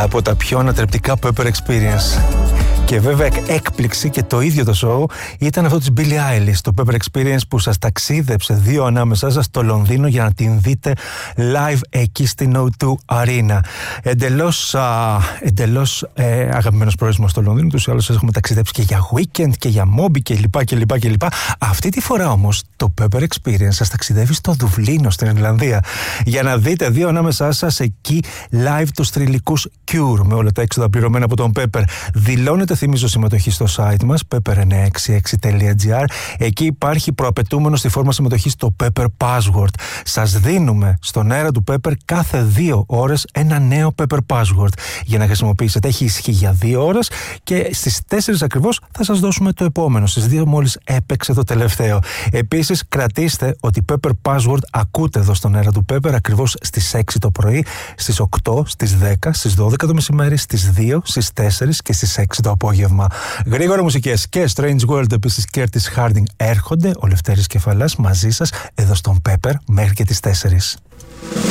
από τα πιο ανατρεπτικά Pepper Experience. Και βέβαια έκπληξη και το ίδιο το show ήταν αυτό της Billie Eilish, το Pepper Experience που σας ταξίδεψε δύο ανάμεσά σας στο Λονδίνο για να την δείτε live εκεί στην O2 Arena. Εντελώς αγαπημένος προορισμός στο Λονδίνο, τους άλλους έχουμε ταξιδέψει και για weekend και για Moby κλπ. Αυτή τη φορά όμως το Pepper Experience σας ταξιδεύει στο Δουβλίνο, στην Ιρλανδία, για να δείτε δύο ανάμεσά σας εκεί live τους θρυλικούς Cure με όλα τα έξοδα πληρωμένα από τον Pepper. Δηλώνετε, θυμίζω, συμμετοχή στο site μας pepper966.gr. Εκεί υπάρχει προαπαιτούμενο στη φόρμα συμμετοχής το Pepper Password. Σας δίνουμε στον αέρα του Pepper κάθε 2 ώρες ένα νέο Pepper Password για να χρησιμοποιήσετε. Έχει ισχύ για 2 ώρες και στις 4 ακριβώς θα σας δώσουμε το επόμενο. Στις 2 μόλις έπαιξε το τελευταίο. Επίσης, κρατήστε ότι Pepper Password ακούτε εδώ στον αέρα του Pepper ακριβώς στις 6 το πρωί, στις 8, στις 10, στις 12 το μεσημέρι, στις 2, στις 4 και στις 6 το απόγευμα. Γρήγορα μουσικές και Strange World επίσης Curtis Harding έρχονται, ο Λευτέρης Κεφαλάς μαζί σας εδώ στον Pepper μέχρι και τις 4.